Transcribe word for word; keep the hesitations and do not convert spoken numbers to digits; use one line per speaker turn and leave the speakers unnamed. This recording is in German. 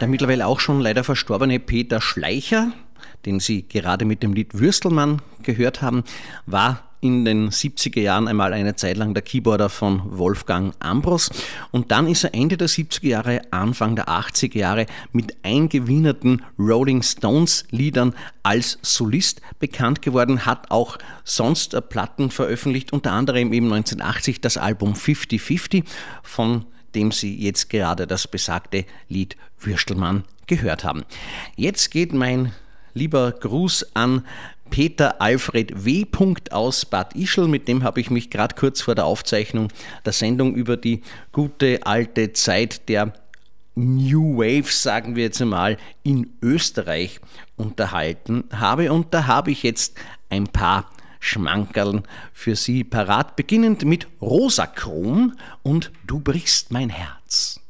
Der mittlerweile auch schon leider verstorbene Peter Schleicher, den Sie gerade mit dem Lied Würstelmann gehört haben, war in den siebziger Jahren einmal eine Zeit lang der Keyboarder von Wolfgang Ambros und dann ist er Ende der siebziger Jahre, Anfang der achtziger Jahre mit eingewienerten Rolling Stones Liedern als Solist bekannt geworden, hat auch sonst Platten veröffentlicht, unter anderem eben neunzehnhundertachtzig das Album fünfzig fünfzig, von dem Sie jetzt gerade das besagte Lied Würstelmann gehört haben. Jetzt geht mein lieber Gruß an Peter Alfred W. aus Bad Ischl, mit dem habe ich mich gerade kurz vor der Aufzeichnung der Sendung über die gute alte Zeit der New Waves, sagen wir jetzt einmal, in Österreich unterhalten habe. Und da habe ich jetzt ein paar Schmankerln für Sie parat, beginnend mit Rosachrom und Du brichst mein Herz.